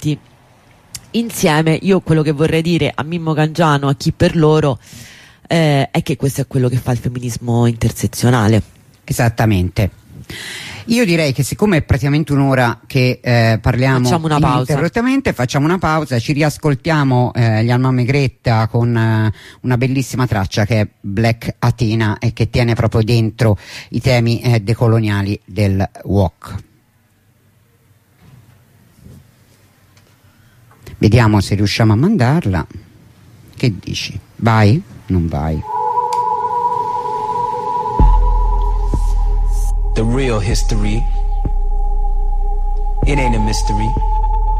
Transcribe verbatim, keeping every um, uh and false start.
avanti insieme. Io quello che vorrei dire a Mimmo Cangiano, a Chi per loro, eh, è che questo è quello che fa il femminismo intersezionale. Esattamente. Io direi che siccome è praticamente un'ora che eh, parliamo facciamo una pausa. ininterrottamente, facciamo una pausa, ci riascoltiamo eh, gli Alma Megretta con eh, una bellissima traccia che è Black Athena e che tiene proprio dentro i temi eh, decoloniali del W O C. Vediamo se riusciamo a mandarla. Che dici? Vai? Non vai? The real history, it ain't a mystery.